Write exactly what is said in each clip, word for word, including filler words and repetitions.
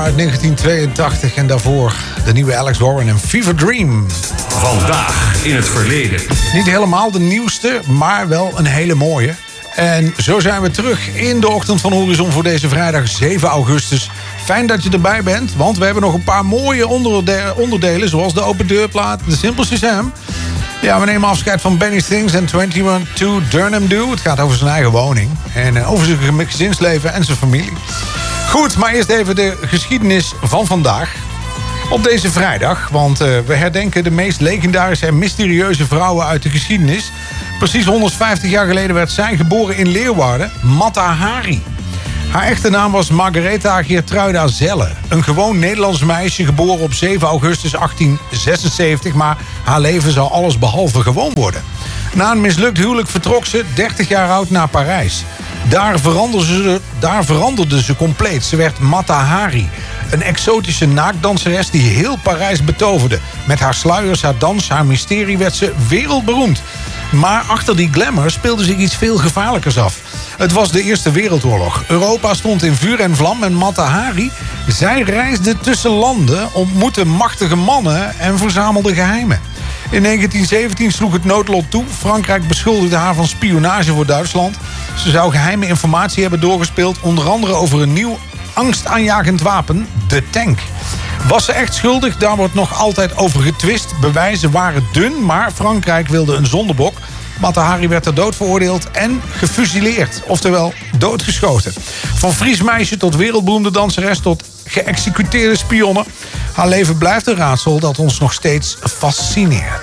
uit negentien tweeëntachtig. En daarvoor de nieuwe Alex Warren en Fever Dream. Vandaag in het verleden. Niet helemaal de nieuwste, maar wel een hele mooie. En zo zijn we terug in de ochtend van Horizon voor deze vrijdag zeven augustus. Fijn dat je erbij bent, want we hebben nog een paar mooie onderde- onderdelen... zoals de open deurplaat, de Simple Shazam. Ja, we nemen afscheid van Benny Things en tweeëntwintig Durham Do. Het gaat over zijn eigen woning en over zijn gezinsleven en zijn familie. Goed, maar eerst even de geschiedenis van vandaag. Op deze vrijdag, want uh, we herdenken de meest legendarische en mysterieuze vrouwen uit de geschiedenis. Precies honderdvijftig jaar geleden werd zij geboren in Leeuwarden, Mata Hari. Haar echte naam was Margaretha Geertruida Zelle. Een gewoon Nederlands meisje, geboren op zeven augustus achttien zesenzeventig... maar haar leven zou alles behalve gewoon worden. Na een mislukt huwelijk vertrok ze, dertig jaar oud, naar Parijs. Daar veranderde ze, daar veranderde ze compleet. Ze werd Mata Hari, een exotische naakdanseres die heel Parijs betoverde. Met haar sluiers, haar dans, haar mysterie werd ze wereldberoemd. Maar achter die glamour speelde zich iets veel gevaarlijkers af. Het was de Eerste Wereldoorlog. Europa stond in vuur en vlam en Mata Hari, zij reisde tussen landen, ontmoette machtige mannen en verzamelde geheimen. In negentien zeventien sloeg het noodlot toe. Frankrijk beschuldigde haar van spionage voor Duitsland. Ze zou geheime informatie hebben doorgespeeld, onder andere over een nieuw angstaanjagend wapen, de tank. Was ze echt schuldig? Daar wordt nog altijd over getwist. Bewijzen waren dun, maar Frankrijk wilde een zondebok. Mata Hari werd ter dood veroordeeld en gefusileerd. Oftewel, doodgeschoten. Van Fries meisje tot wereldberoemde danseres tot geëxecuteerde spionne. Haar leven blijft een raadsel dat ons nog steeds fascineert.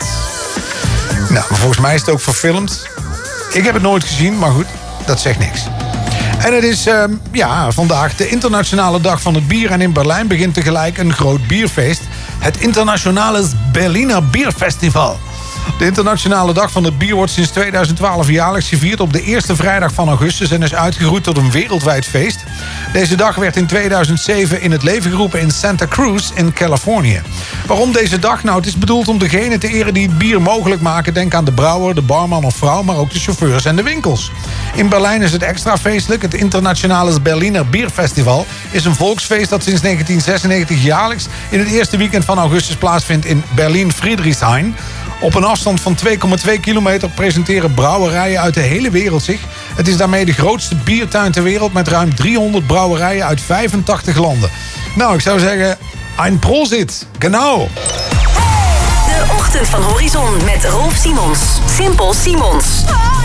Nou, maar volgens mij is het ook verfilmd. Ik heb het nooit gezien, maar goed, dat zegt niks. En het is uh, ja, vandaag de internationale dag van het bier. En in Berlijn begint tegelijk een groot bierfeest. Het Internationale Berliner Bierfestival. De internationale dag van het bier wordt sinds tweeduizend twaalf jaarlijks gevierd op de eerste vrijdag van augustus en is uitgegroeid tot een wereldwijd feest. Deze dag werd in tweeduizend zeven in het leven geroepen in Santa Cruz in Californië. Waarom deze dag? Nou, het is bedoeld om degenen te eren die het bier mogelijk maken. Denk aan de brouwer, de barman of vrouw, maar ook de chauffeurs en de winkels. In Berlijn is het extra feestelijk. Het Internationale Berliner Bierfestival is een volksfeest dat sinds negentien zesennegentig jaarlijks in het eerste weekend van augustus plaatsvindt in Berlin-Friedrichshain. Op een afstand van twee komma twee kilometer presenteren brouwerijen uit de hele wereld zich. Het is daarmee de grootste biertuin ter wereld met ruim driehonderd brouwerijen uit vijfentachtig landen. Nou, ik zou zeggen, ein Prosit, genau. De ochtend van Horizon met Rolf Simons. Simpel Simons.